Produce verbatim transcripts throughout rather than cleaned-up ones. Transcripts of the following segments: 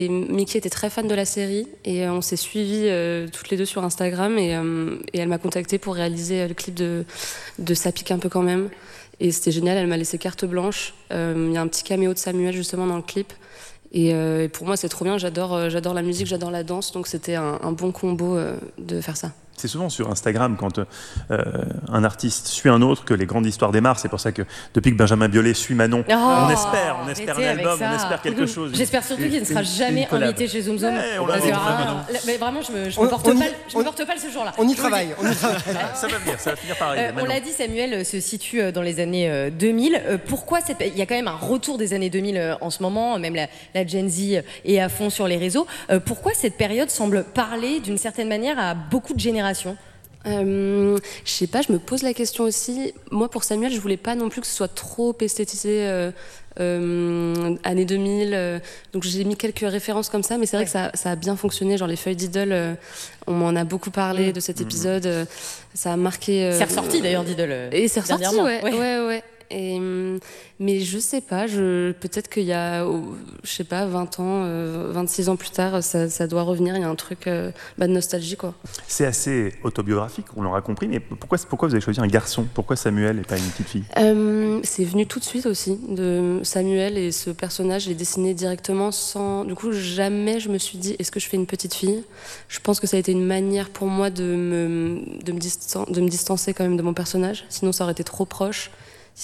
Et Mickey était très fan de la série et on s'est suivis euh, toutes les deux sur Instagram et, euh, et elle m'a contactée pour réaliser le clip de, de Ça pique un peu quand même. Et c'était génial, elle m'a laissé carte blanche. Il euh, y a un petit caméo de Samuel justement dans le clip. Et, euh, et pour moi c'est trop bien, j'adore, euh, j'adore la musique, j'adore la danse, donc c'était un, un bon combo euh, de faire ça. C'est souvent sur Instagram, quand euh, un artiste suit un autre, que les grandes histoires démarrent. C'est pour ça que depuis que Benjamin Biolay suit Manon, oh, on espère, on espère un album, on espère quelque chose. J'espère surtout qu'il ne sera jamais invité chez Zoom Zoom. Ouais, on l'a dit, ah, mais vraiment, je me, je me porte on, mal, je me porte mal ce jour-là. On y travaille, on y travaille. Ça va venir, ça va finir par arriver. Euh, on l'a dit, Samuel se situe dans les années deux mille. Pourquoi cette... Il y a quand même un retour des années deux mille en ce moment, même la, la Gen Z est à fond sur les réseaux. Pourquoi cette période semble parler d'une certaine manière à beaucoup de générations ? Euh, je sais pas, je me pose la question aussi. Moi, pour Samuel, je voulais pas non plus que ce soit trop esthétisé euh, euh, années deux mille. Euh, donc j'ai mis quelques références comme ça, mais c'est vrai ouais. que ça, ça a bien fonctionné. Genre les feuilles d'Idole, euh, on m'en a beaucoup parlé mmh. de cet épisode. Euh, ça a marqué. Euh, c'est ressorti d'ailleurs d'Idole. Et c'est ressorti, ouais, ouais, ouais. ouais. Et, mais je sais pas, je, peut-être qu'il y a, je sais pas, vingt ans, euh, vingt-six ans plus tard, ça, ça doit revenir, il y a un truc euh, bah, de nostalgie, quoi. C'est assez autobiographique, on l'aura compris, mais pourquoi, pourquoi vous avez choisi un garçon ? Pourquoi Samuel et pas une petite fille ? euh, C'est venu tout de suite aussi, de Samuel, et ce personnage, je l'ai dessiné directement sans... Du coup, jamais je me suis dit, est-ce que je fais une petite fille ? Je pense que ça a été une manière pour moi de me, de me, distan- de me distancer quand même de mon personnage, sinon ça aurait été trop proche.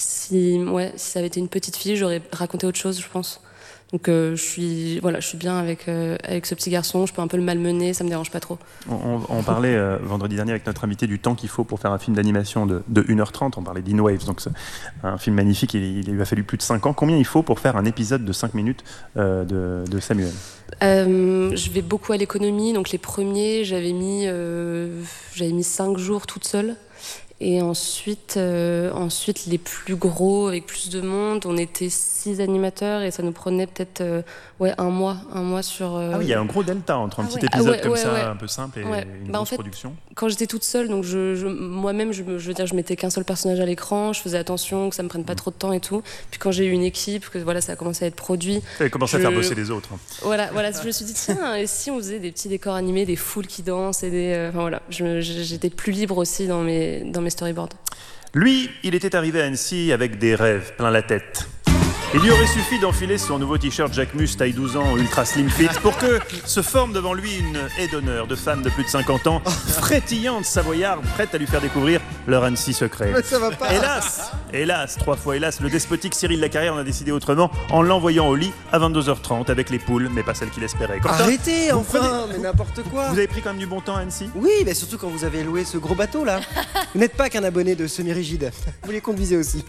Si, ouais, si ça avait été une petite fille, j'aurais raconté autre chose, je pense. Donc euh, je suis, voilà, je suis bien avec, euh, avec ce petit garçon, je peux un peu le malmener, ça me dérange pas trop. On, on parlait euh, vendredi dernier avec notre invité du temps qu'il faut pour faire un film d'animation de, de une heure trente, on parlait d'In Waves, donc c'est un film magnifique, il, il lui a fallu plus de cinq ans. Combien il faut pour faire un épisode de cinq minutes euh, de, de Samuel ? euh, Je vais beaucoup à l'économie, donc les premiers, j'avais mis, euh, j'avais mis cinq jours toute seule. Et ensuite, euh, ensuite, les plus gros, avec plus de monde, on était six animateurs et ça nous prenait peut-être euh, ouais, un mois, un mois sur... Euh... Ah oui, il y a un gros delta entre un ah petit ouais. épisode ah ouais, comme ouais, ça, ouais. un peu simple, et ouais. une bah grosse en fait, production. Quand j'étais toute seule, donc je, je, moi-même, je, je veux dire, je mettais qu'un seul personnage à l'écran, je faisais attention que ça me prenne pas trop de temps et tout. Puis quand j'ai eu une équipe, que voilà, ça a commencé à être produit... Vous avez commencé je... à faire bosser les autres. Voilà, voilà, je me suis dit, tiens, et si on faisait des petits décors animés, des foules qui dansent, et des... Euh, enfin voilà, je, j'étais plus libre aussi dans mes, dans mes storyboards. Lui, il était arrivé à Annecy avec des rêves plein la tête. Il lui aurait suffi d'enfiler son nouveau t-shirt Jacquemus taille douze ans ultra slim fit pour que se forme devant lui une haie d'honneur de fans de plus de cinquante ans, frétillantes savoyardes, prêtes à lui faire découvrir leur Annecy secret. Mais ça va pas. Hélas, hélas, trois fois hélas, le despotique Cyril Lacarrière en a décidé autrement en l'envoyant au lit à vingt-deux heures trente avec les poules, mais pas celles qu'il espérait. Comme Arrêtez, ça, enfin, prenez... mais n'importe quoi. Vous avez pris quand même du bon temps à Annecy ? Oui, mais surtout quand vous avez loué ce gros bateau là. Vous n'êtes pas qu'un abonné de Semi-Rigide. Vous les conduisez aussi.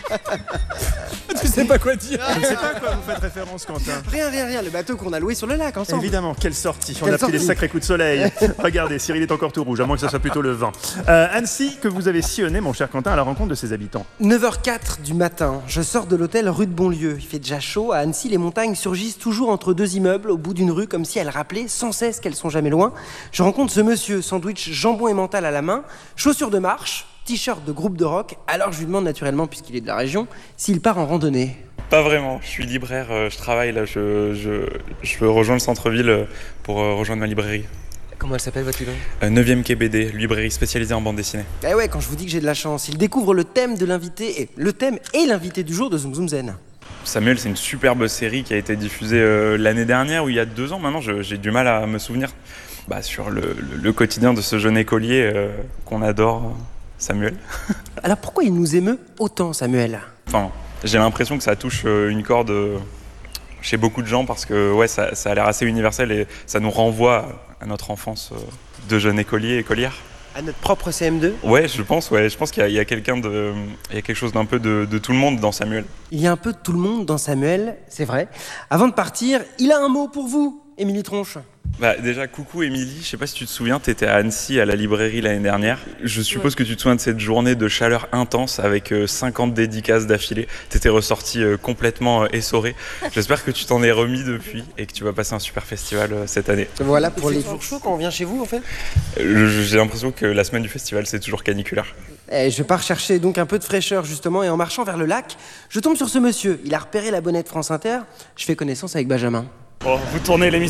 Tu sais pas quoi dire. Je ne sais pas à quoi vous faites référence, Quentin. Rien, rien, rien. Le bateau qu'on a loué sur le lac ensemble. Évidemment, quelle sortie. On quelle a pris sortie. des sacrés coups de soleil. Regardez, Cyril est encore tout rouge, à moins que ça soit plutôt le vin. Euh, Annecy, que vous avez sillonné, mon cher Quentin, à la rencontre de ses habitants. neuf heures quatre du matin, je sors de l'hôtel rue de Bonlieu. Il fait déjà chaud. À Annecy, les montagnes surgissent toujours entre deux immeubles, au bout d'une rue, comme si elles rappelaient sans cesse qu'elles sont jamais loin. Je rencontre ce monsieur, sandwich jambon et mental à la main, chaussures de marche, t-shirt de groupe de rock. Alors je lui demande naturellement, puisqu'il est de la région, s'il part en randonnée. Pas vraiment, je suis libraire, je travaille là, je, je, je rejoins le centre-ville pour rejoindre ma librairie. Comment elle s'appelle votre librairie ? neuvième quai B D, librairie spécialisée en bande dessinée. Eh ouais, quand je vous dis que j'ai de la chance, il découvre le thème de l'invité, et le thème et l'invité du jour de Zoom Zoom Zen. Samuel, c'est une superbe série qui a été diffusée euh, l'année dernière ou il y a deux ans maintenant, je, j'ai du mal à me souvenir, bah, sur le, le, le quotidien de ce jeune écolier euh, qu'on adore, Samuel. Alors pourquoi il nous émeut autant, Samuel ? Enfin, j'ai l'impression que ça touche une corde chez beaucoup de gens parce que ouais, ça, ça a l'air assez universel et ça nous renvoie à notre enfance de jeunes écoliers et écolières. À notre propre C M deux ? Ouais, je pense, ouais, je pense qu'il y a, il y a quelqu'un de, il y a quelque chose d'un peu de, de tout le monde dans Samuel. Il y a un peu de tout le monde dans Samuel, c'est vrai. Avant de partir, il a un mot pour vous, Émilie Tronche. Bah déjà, coucou Émilie, je sais pas si tu te souviens, t'étais à Annecy à la librairie l'année dernière. Je suppose ouais. que tu te souviens de cette journée de chaleur intense avec euh, cinquante dédicaces d'affilée. T'étais ressorti euh, complètement euh, essoré. J'espère que tu t'en es remis depuis et que tu vas passer un super festival euh, cette année. Voilà pour les jours chauds quand on vient chez vous en fait. Euh, j'ai l'impression que la semaine du festival c'est toujours caniculaire. Et je pars chercher donc un peu de fraîcheur justement et en marchant vers le lac, je tombe sur ce monsieur. Il a repéré la bonnette France Inter. Je fais connaissance avec Benjamin. Oh, vous tournez l'émission